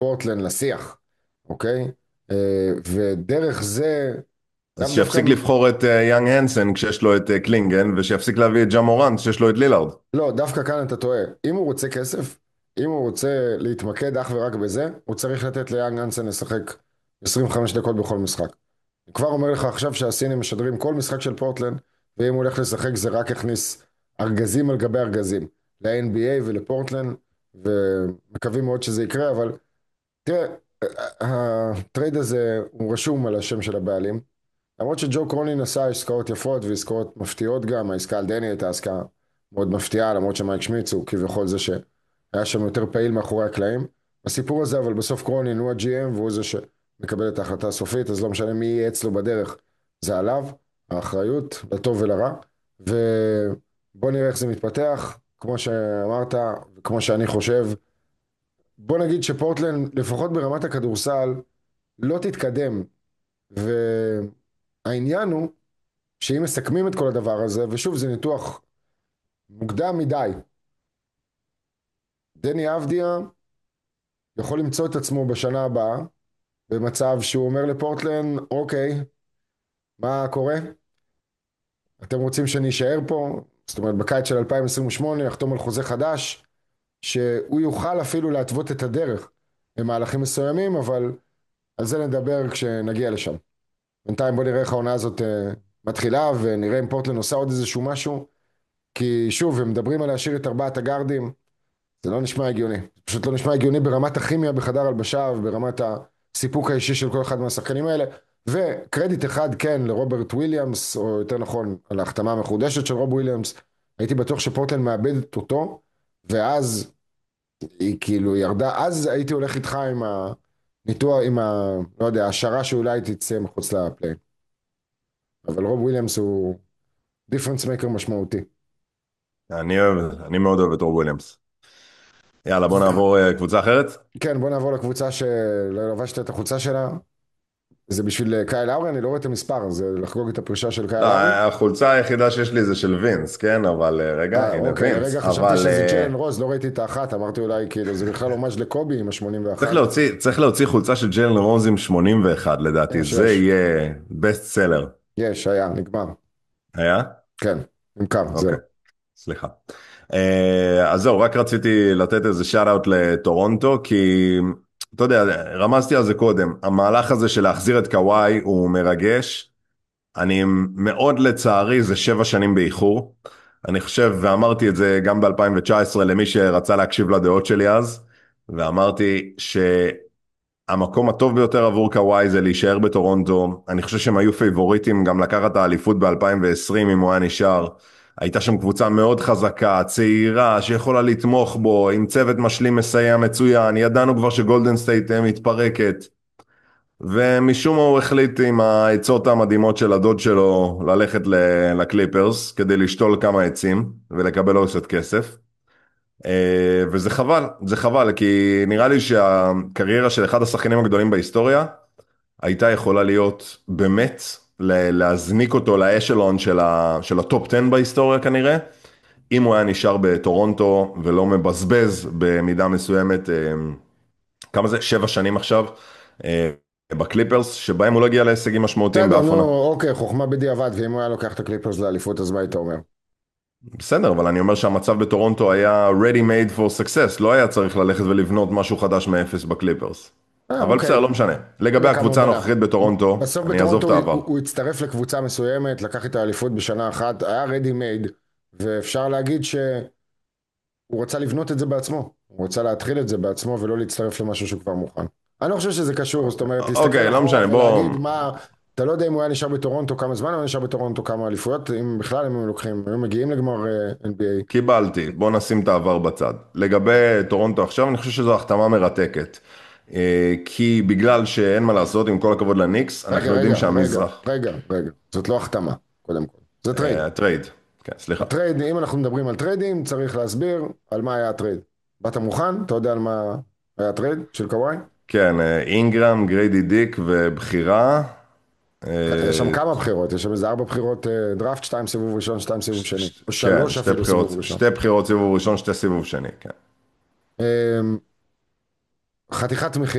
פורטלנד לשיח, אוקיי? ודרך זה, אז לאו דווקא, שיפסיק לבחור את יאנג הנסן כשיש לו את קלינגן, ושיפסיק להביא את ג'ה-מורנט שיש לו את לילארד. לא, דווקא כאן אתה טועה. אם הוא רוצה כסף, אם הוא רוצה להתמקד אך ורק בזה, הוא צריך לתת ליאנג הנסן לשחק 25 דקות בכל משחק. אני כבר אומר לך עכשיו שהסינים משדרים כל משחק של פורטלנד, ואם הוא הולך לשחק זה רק יכניס ארגזים על גבי ארגזים ל-NBA ולפורטלנד, ומקווים מאוד שזה יקרה, אבל תראה, הטרייד הזה הוא רשום על השם של הבעלים, למרות שג'ו קרונין עשה עסקאות יפות ועסקאות מפתיעות גם, העסקה על דני הייתה עסקה מאוד מפתיעה, למרות שמייק שמיץ הוא כביכול זה שהיה שם יותר פעיל מאחורי הקלעים. הסיפור הזה, אבל בסוף קרונין הוא ה-GM והוא זה שמקבל את ההחלטה הסופית, אז לא משנה מי יהיה אצלו בדרך, זה עליו, האחריות, לטוב ולרע, ובוא נראה איך זה מתפתח, כמו שאמרת, וכמו שאני חושב, בוא נגיד שפורטלנד, לפחות ברמת הכדורסל, לא תתקדם, והעניין הוא שאם מסכמים את כל הדבר הזה, ושוב זה ניתוח מוקדם מדי, דני אבדיה יכול למצוא את עצמו בשנה הבאה במצב שהוא אומר לפורטלנד, אוקיי, מה קורה? אתם רוצים שאני אשאר פה? זאת אומרת, בקיץ של 2028 יחתום על חוזה חדש, שהוא יוכל אפילו להתוות את הדרך במהלכים מסוימים, אבל על זה נדבר כשנגיע לשם. בינתיים בוא נראה איך העונה הזאת מתחילה, ונראה אם פורטלנד עושה עוד איזשהו משהו, כי שוב, הם מדברים על להשאיר את ארבעת הגארדים, זה לא נשמע הגיוני. זה פשוט לא נשמע הגיוני ברמת הכימיה בחדר הלבשה וברמת הסיפוק האישי של כל אחד מהשחקנים האלה. וקרדיט אחד כן לרוברט וויליאמס, או יותר נכון על ההחתמה המחודשת של רוב וויליאמס. הייתי בטוח שפורטלנד מאבדת אותו, ואז היא כאילו ירדה, אז הייתי הולך איתך עם הניתוח, לא יודע, השערה שאולי תצא מחוץ לפליי. אבל רוב וויליאמס הוא דיפרנס מייקר משמעותי. אני מאוד אוהב את רוב וויליאמס. יאללה, בוא נעבור קבוצה אחרת. כן, בוא נעבור לקבוצה שלבשת את החולצה שלה. זה בשביל קייל לאורי, אני לא רואה את המספר, זה לחגוג את הפרישה של קייל לא, לאורי. החולצה היחידה שיש לי זה של וינס, כן? אבל רגע, הנה אוקיי, וינס. רגע חשבתי אבל שזה ג'יילן רוז, לא ראיתי את האחת, אמרתי אולי כאילו זה בכלל הומאז' לקובי עם ה-81. צריך להוציא חולצה של ג'יילן רוז עם 81 לדעתי, זה יש, יהיה בסט סלר. היה, נגמר. היה? כן, נמכר, אוקיי, זהו. סליחה. אז זהו, רק רציתי לתת איזה שאט אאוט לטורונטו, כי אתה יודע, רמזתי על זה קודם, המהלך הזה של להחזיר את קוואי הוא מרגש. אני מאוד לצערי, זה 7 שנים באיחור. אני חושב, ואמרתי את זה גם ב-2019 למי שרצה להקשיב לדעות שלי אז, ואמרתי שהמקום הטוב ביותר עבור קוואי זה להישאר בטורונטו. אני חושב שהם היו פייבוריטים גם לקחת את האליפות ב-2020 אם הוא היה נשאר. הייתה שם קבוצה מאוד חזקה, צעירה, שיכולה לתמוך בו, עם צוות משלים מסייע מצוין. ידענו כבר שגולדן סטייט מתפרקת. ומשום מה הוא החליט עם העצות המדהימות של הדוד שלו ללכת לקליפרס כדי לשתול כמה עצים ולקבל עוד קצת כסף. וזה חבל, זה חבל, כי נראה לי שהקריירה של אחד השחקנים הגדולים בהיסטוריה הייתה יכולה להיות באמת להזניק אותו לאשלון של הטופ 10 בהיסטוריה כנראה, אם הוא היה נשאר בטורונטו ולא מבזבז במידה מסוימת, כמה זה? 7 שנים עכשיו. בקליפרס, שבהם הוא לא הגיע להישגים משמעותיים בסדר, באף נו, עונה. אוקיי, חוכמה בדיעבד, ואם הוא היה לוקח את הקליפרס לאליפות, אז מה היית אומר? בסדר, אבל אני אומר שהמצב בטורונטו היה ready made for success, לא היה צריך ללכת ולבנות משהו חדש מאפס בקליפרס. אבל בסדר, אוקיי, לא משנה. לגבי הנה כמה הקבוצה מילה. הנוכחית בטורונטו, בסוף אני אעזוב בטורונטו את הוא, העבר. הוא הצטרף לקבוצה מסוימת, לקח את האליפות בשנה אחת, היה ready made, ואפשר להגיד שהוא רצה לבנות את זה בעצמו, הוא רצה להתחיל את זה בעצמו ולא להצטרף למשהו שהוא כבר מוכן. אני לא חושב שזה קשור, זאת אומרת, להסתכל אוקיי, לא אחורה משנה, בוא... ולהגיד מה, אתה לא יודע אם הוא היה נשאר בטורונטו כמה זמן, הוא היה נשאר בטורונטו כמה אליפויות, אם בכלל הם היו לוקחים, היו מגיעים לגמר NBA. קיבלתי, בוא נשים את העבר בצד. לגבי טורונטו עכשיו, אני חושב שזו החתמה מרתקת. כי בגלל שאין מה לעשות, עם כל הכבוד לניקס, רגע, אנחנו יודעים רגע, רגע, שהמזרח... רגע, רגע, זאת לא החתמה, קודם כל, זה טרייד. טרייד, כן, סליחה. הטרייד, אם אנחנו מדברים על טריידים, צריך להסביר על מה היה הטרייד. באת מוכן? אתה יודע על מה היה הטרייד של קוואי? כן, אינגרם, גריידי דיק ובחירה. יש שם אה, כמה בחירות, יש שם איזה 4 בחירות דראפט, 2 סיבוב ראשון, 2 סיבוב שני, או כן, 3 אפילו סיבוב ראשון. שתי בחירות סיבוב ראשון, שתי סיבוב שני, כן. חתיכת מחיר.